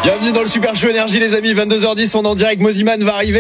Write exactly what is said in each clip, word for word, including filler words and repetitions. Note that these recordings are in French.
Bienvenue dans le Super Show Énergie les amis, vingt-deux heures dix, on est en direct, Moziman va arriver.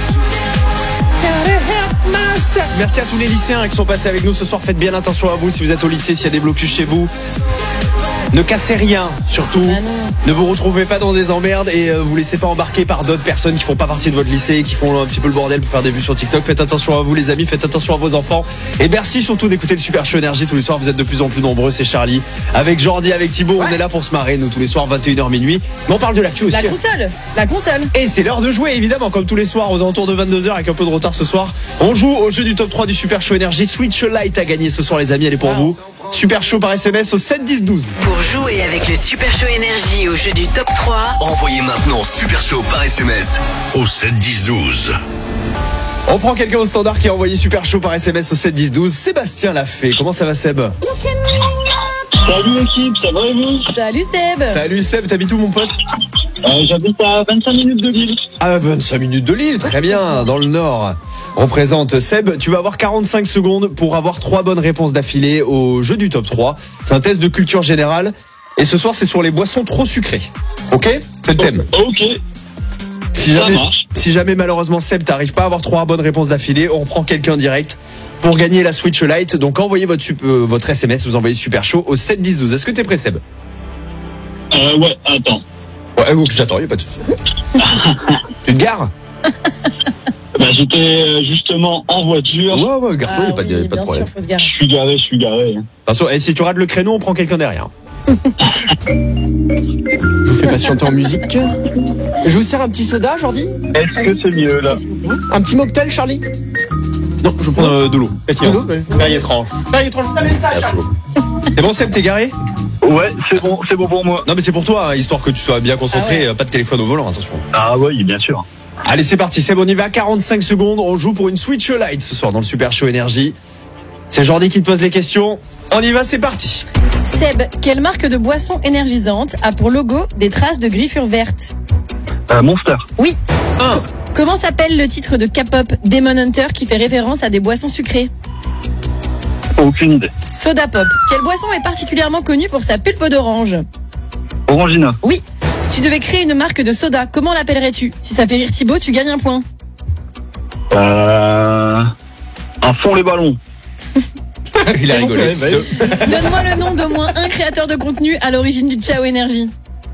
Merci à tous les lycéens qui sont passés avec nous ce soir, faites bien attention à vous si vous êtes au lycée, s'il y a des blocus chez vous. Ne cassez rien, surtout. Ah ne vous retrouvez pas dans des emmerdes et euh, vous laissez pas embarquer par d'autres personnes qui font pas partie de votre lycée et qui font un petit peu le bordel pour faire des vues sur TikTok. Faites attention à vous les amis, faites attention à vos enfants. Et merci surtout d'écouter le Super Show Énergie tous les soirs. Vous êtes de plus en plus nombreux, c'est Charlie. Avec Jordi, avec Thibaut, ouais. On est là pour se marrer, nous tous les soirs, vingt et une heures minuit. Mais on parle de l'actu aussi. La console, la console. Et c'est l'heure de jouer évidemment, comme tous les soirs, aux alentours de vingt-deux heures avec un peu de retard ce soir. On joue au jeu du top trois du Super Show Énergie. Switch Lite à gagner ce soir les amis, elle est pour wow. vous. Super Show par S M S au sept dix douze. Pour jouer avec le Super Show Énergie au jeu du top trois, envoyez maintenant Super Show par S M S au sept dix douze. On prend quelqu'un au standard qui a envoyé Super Show par S M S au sept dix douze. Sébastien l'a fait. Comment ça va Seb? Salut l'équipe, ça va et vous? Salut Seb. Salut Seb, t'habites où mon pote? euh, J'habite à vingt-cinq minutes de Lille. Ah, vingt-cinq minutes de Lille, très bien, dans le nord. On présente Seb, tu vas avoir quarante-cinq secondes pour avoir trois bonnes réponses d'affilée au jeu du top trois. C'est un test de culture générale et ce soir c'est sur les boissons trop sucrées. Ok? C'est le thème. Ok. Si jamais, si jamais malheureusement Seb t'arrive pas à avoir trois bonnes réponses d'affilée, on reprend quelqu'un direct pour gagner la Switch Lite. Donc envoyez votre, euh, votre S M S, vous envoyez Super Show au sept dix douze. Est-ce que t'es prêt Seb? Euh ouais, attends. Ouais, ok, j'attends, y'a pas de souci. Tu te gares? Bah, j'étais justement en voiture. Ouais, ouais, gare-toi, ah, y'a pas, oui, de, pas de problème. Sûr, faut se garer. Je suis garé, je suis garé. Attention, et si tu rates le créneau, on prend quelqu'un derrière. Je vous fais patienter en musique. Je vous sers un petit soda, Jordi? Est-ce que c'est mieux là? Un petit mocktail, Charlie? Non, je prends euh, de l'eau. De l'eau? Perrier étrange. Perrier étrange, je t'amène ça, Charlie. C'est bon, Seb, t'es garé? Ouais, c'est bon, c'est bon pour moi. Non, mais c'est pour toi, hein, histoire que tu sois bien concentré. Ah ouais. Pas de téléphone au volant, attention. Ah oui, bien sûr. Allez, c'est parti, Seb, on y va. quarante-cinq secondes. On joue pour une Switch Lite ce soir dans le Super Show Énergie. C'est Jordi qui te pose les questions. On y va, c'est parti. Seb, quelle marque de boisson énergisante a pour logo des traces de griffures vertes? Euh, Monster. Oui. Un. Co- comment s'appelle le titre de K-pop Demon Hunter qui fait référence à des boissons sucrées? Aucune idée. Soda Pop. Quelle boisson est particulièrement connue pour sa pulpe d'orange? Orangina. Oui. Si tu devais créer une marque de soda, comment l'appellerais-tu? Si ça fait rire Thibaut, tu gagnes un point. Euh... À fond les ballons. Il a rigolé. Bon. Donne-moi le nom d'au moins un créateur de contenu à l'origine du Ciao Énergie.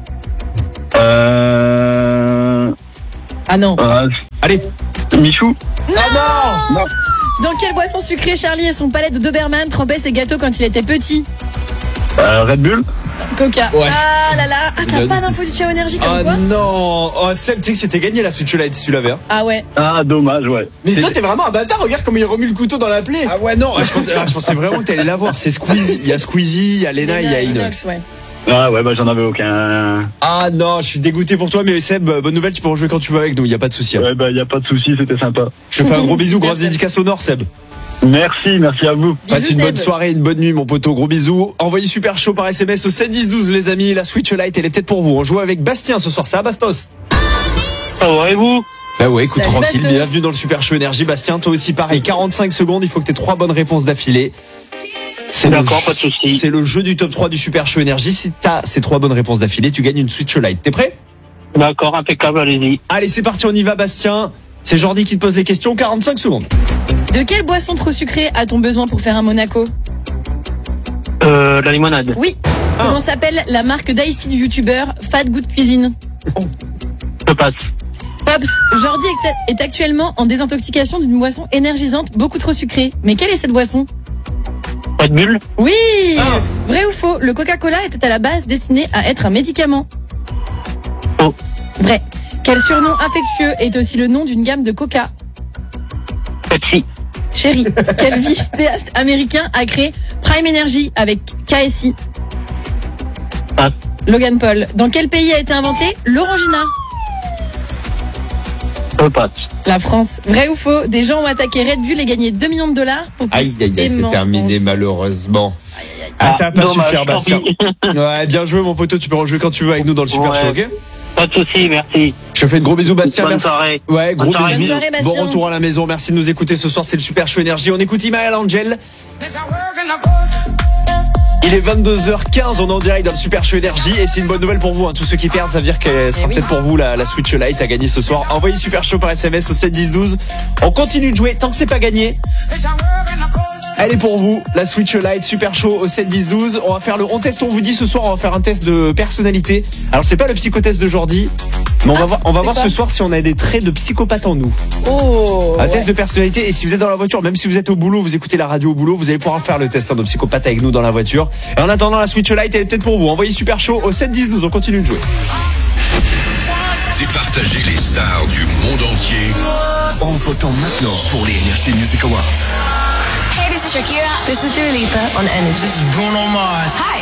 Euh... Ah non. Euh... Allez. Michou. Non, ah non, non. Dans quelle boisson sucrée Charlie et son palette de Doberman trempaient ses gâteaux quand il était petit? Euh, Red Bull. Coca. Ouais. Ah là là, ah, t'as pas d'info du Ciao Énergie comme ah quoi? Non. Oh Seb, tu sais que c'était gagné la Switch Lite si tu l'avais. Hein. Ah ouais. Ah dommage, ouais. Mais toi t'es vraiment un bâtard, regarde comme il remue le couteau dans la plaie. Ah ouais non, je pensais, je pensais vraiment que t'allais l'avoir. C'est Squeezie, il y a Squeezie, il y a Lena, il y a Inox. Ouais. Ah ouais, bah j'en avais aucun. Ah non, je suis dégoûté pour toi, mais Seb, bonne nouvelle, tu peux rejouer quand tu veux avec nous, il y a pas de souci. Hein. Ouais bah y a pas de souci, c'était sympa. Je te fais un gros bisou, grosse dédicace au Nord, Seb. Merci, merci à vous. Passe une Seb. bonne soirée, une bonne nuit, mon poteau. Gros bisous. Envoyez Super Show par S M S au sept dix douze, les amis. La Switch Lite, elle est peut-être pour vous. On joue avec Bastien ce soir. Ça va, Bastos? Ça va et vous? Bah ouais, écoute, Salut, tranquille. Bastos. Bienvenue dans le Super Show Énergie. Bastien, toi aussi pareil. quarante-cinq secondes. Il faut que tu aies trois bonnes réponses d'affilée. C'est D'accord, le, pas de souci. C'est le jeu du top trois du Super Show Énergie. Si t'as ces trois bonnes réponses d'affilée, tu gagnes une Switch Lite. T'es prêt? D'accord, impeccable, allez-y. Allez, c'est parti. On y va, Bastien. C'est Jordi qui te pose les questions. quarante-cinq secondes. De quelle boisson trop sucrée a-t-on besoin pour faire un Monaco? Euh, la limonade. Oui. Ah. Comment s'appelle la marque d'ice tea du youtubeur Fat Good Cuisine? Je passe. Pops, Jordi est- est actuellement en désintoxication d'une boisson énergisante beaucoup trop sucrée. Mais quelle est cette boisson? Red Bull. Oui. Ah. Vrai ou faux, le Coca-Cola était à la base destiné à être un médicament? Faux. Vrai. Quel surnom affectueux est aussi le nom d'une gamme de Coca? Pepsi. Chérie, quel vidéaste américain a créé Prime Energy avec K S I? Passe. Logan Paul. Dans quel pays a été inventé l'Orangina? Je passe. La France. Vrai ou faux, des gens ont attaqué Red Bull et gagné deux millions de dollars pour Aïe, aïe, aïe, c'est terminé malheureusement. Ah, ça va pas dommage, suffire, Bastien. tant pis. Ouais, bien joué, mon poteau. Tu peux rejouer quand tu veux avec nous dans le Super Ouais. Show, ok? Pas de souci, merci. Je te fais de gros bisous, Bastien. Bonne Merci. soirée. Ouais, gros Bonne soirée. bisous. Bonne soirée, Bastien. Bon retour à la maison. Merci de nous écouter ce soir. C'est le Super Show Énergie. On écoute Imael Angel. Il est vingt-deux heures quinze, on est en direct dans le Super Show Énergie et c'est une bonne nouvelle pour vous, hein. Tous ceux qui perdent, ça veut dire que ce sera Eh oui. peut-être pour vous la, la Switch Lite à gagner ce soir. Envoyez Super Show par S M S au sept dix douze. On continue de jouer tant que c'est pas gagné. Elle est pour vous, la Switch Lite Super Show au sept dix douze. On va faire le on test, on vous dit ce soir, on va faire un test de personnalité. Alors c'est pas le psychotest de Jordi, mais on va voir, on va c'est voir quoi ce soir si on a des traits de psychopathe en nous. Oh. Un ouais. test de personnalité, et si vous êtes dans la voiture, même si vous êtes au boulot, vous écoutez la radio au boulot, vous allez pouvoir faire le test hein, de psychopathe avec nous dans la voiture. Et en attendant, la Switch Lite, elle est peut-être pour vous. Envoyez Super Show au sept dix douze, on continue de jouer. Départager les stars du monde entier en votant maintenant pour les Energy Music Awards. Hey, this is Shakira. This is Dua Lipa on Energy. This is Bruno Mars. Hi.